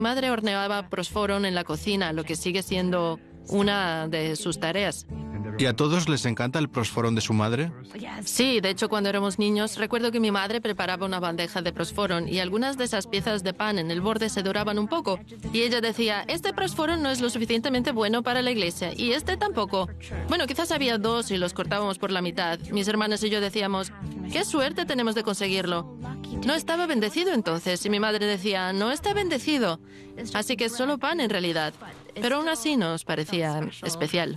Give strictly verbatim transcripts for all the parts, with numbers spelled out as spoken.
Mi madre horneaba prosforon en la cocina, lo que sigue siendo una de sus tareas. ¿Y a todos les encanta el prosforón de su madre? Sí, de hecho, cuando éramos niños, recuerdo que mi madre preparaba una bandeja de prosforon y algunas de esas piezas de pan en el borde se doraban un poco. Y ella decía, este prosforon no es lo suficientemente bueno para la iglesia, y este tampoco. Bueno, quizás había dos y los cortábamos por la mitad. Mis hermanas y yo decíamos, qué suerte tenemos de conseguirlo. No estaba bendecido entonces, y mi madre decía, no está bendecido. Así que es solo pan en realidad. Pero aún así nos parecía especial.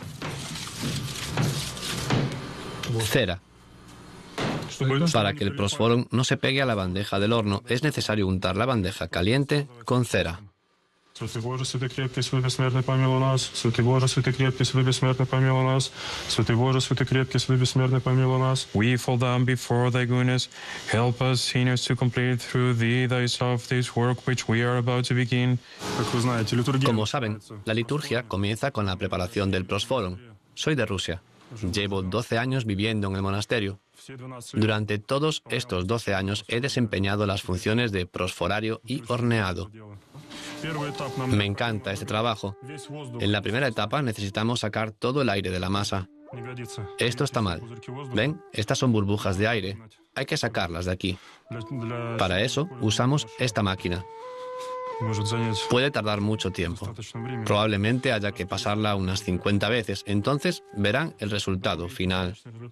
Cera. Para que el prosforon no se pegue a la bandeja del horno, es necesario untar la bandeja caliente con cera. Святый Боже, святый крепкий, святый бессмертный, помилуй нас. Святый Боже, святый крепкий, святый бессмертный, помилуй нас. Святый Боже, святый крепкий, святый бессмертный, помилуй нас. We fall down before thy goodness. Help us, sinners, to complete through thee thyself this work which we are about to begin. Como saben, la liturgia comienza con la preparación del prosforon. Soy de Rusia. Llevo doce años viviendo en el monasterio. Durante todos estos doce años he desempeñado las funciones de prosforario y horneado. Me encanta este trabajo. En la primera etapa necesitamos sacar todo el aire de la masa. Esto está mal. ¿Ven? Estas son burbujas de aire. Hay que sacarlas de aquí. Para eso usamos esta máquina. Puede tardar mucho tiempo. Probablemente haya que pasarla unas cincuenta veces. Entonces verán el resultado final.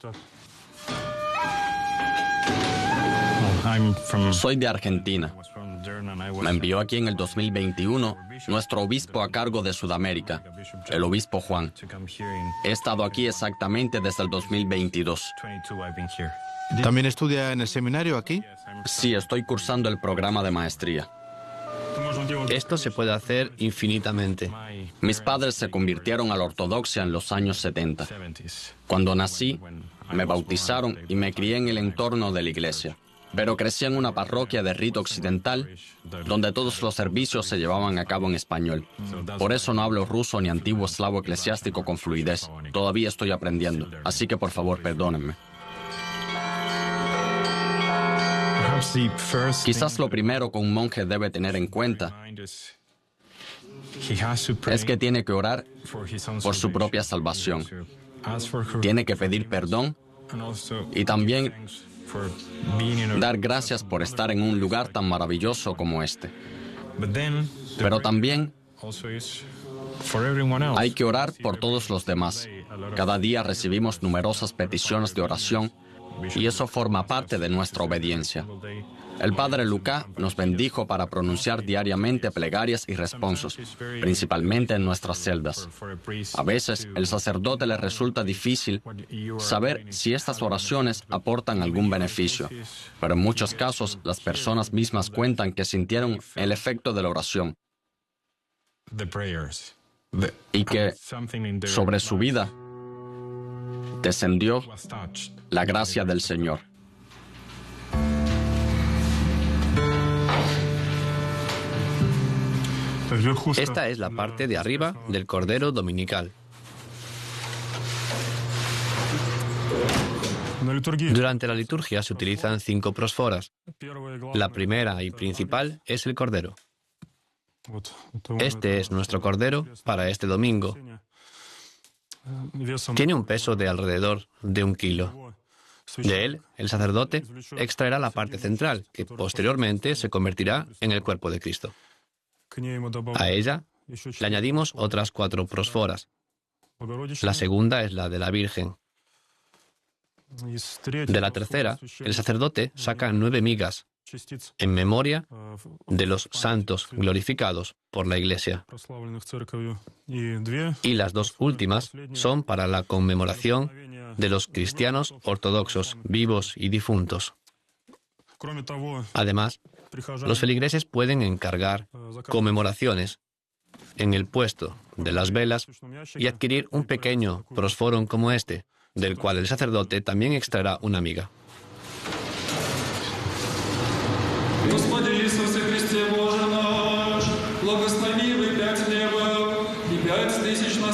Soy de Argentina. Me envió aquí en el dos mil veintiuno nuestro obispo a cargo de Sudamérica, el obispo Juan. He estado aquí exactamente desde el dos mil veintidós. ¿También estudia en el seminario aquí? Sí, estoy cursando el programa de maestría. Esto se puede hacer infinitamente. Mis padres se convirtieron a la ortodoxia en los años setenta. Cuando nací, me bautizaron y me crié en el entorno de la iglesia. Pero crecí en una parroquia de rito occidental, donde todos los servicios se llevaban a cabo en español. Por eso no hablo ruso ni antiguo eslavo eclesiástico con fluidez. Todavía estoy aprendiendo, así que por favor perdónenme. Quizás lo primero que un monje debe tener en cuenta es que tiene que orar por su propia salvación. Tiene que pedir perdón y también dar gracias por estar en un lugar tan maravilloso como este. Pero también hay que orar por todos los demás. Cada día recibimos numerosas peticiones de oración y eso forma parte de nuestra obediencia. El padre Luca nos bendijo para pronunciar diariamente plegarias y responsos, principalmente en nuestras celdas. A veces, el sacerdote le resulta difícil saber si estas oraciones aportan algún beneficio, pero en muchos casos las personas mismas cuentan que sintieron el efecto de la oración y que sobre su vida descendió la gracia del Señor. Esta es la parte de arriba del cordero dominical. Durante la liturgia se utilizan cinco prosforas. La primera y principal es el cordero. Este es nuestro cordero para este domingo. Tiene un peso de alrededor de un kilo. De él, el sacerdote extraerá la parte central, que posteriormente se convertirá en el cuerpo de Cristo. A ella le añadimos otras cuatro prosforas. La segunda es la de la Virgen. De la tercera, el sacerdote saca nueve migas en memoria de los santos glorificados por la Iglesia. Y las dos últimas son para la conmemoración de los cristianos ortodoxos vivos y difuntos. Además, los feligreses pueden encargar conmemoraciones en el puesto de las velas y adquirir un pequeño prosforon como este, del cual el sacerdote también extraerá una miga.